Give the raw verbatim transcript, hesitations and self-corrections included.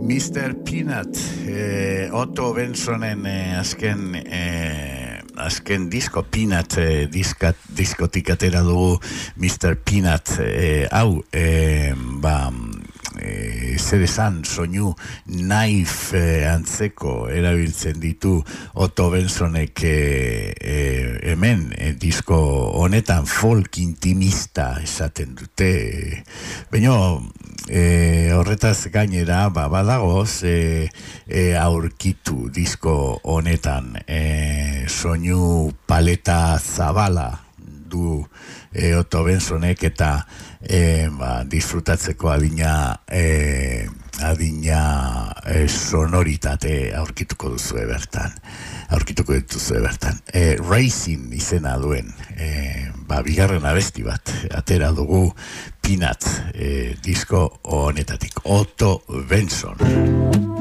mister Peanut, eh, Otto Bensonen eh, azken eh, azken disko Peanut eh, diskat, diskotik atera dugu mister Peanut eh, hau eh, ba eh, zer esan soinu knife eh, antzeko erabiltzen ditu Otto Bensonek eh, eh, hemen eh, disko honetan folk intimista esaten dute eh, baina E, horretaz gainera ba, badagoz e, e, aurkitu disko honetan e, soinu paleta zabala du e, Otto Bensonek eta e, ba, disfrutatzeko adina e, adina e, sonoritate aurkituko duzue bertan aurkituko dituzue bertan e, Racing izena duen e, ba, bigarren abesti bat atera dugu Peanut, eh, disko honetatik Otto Benson.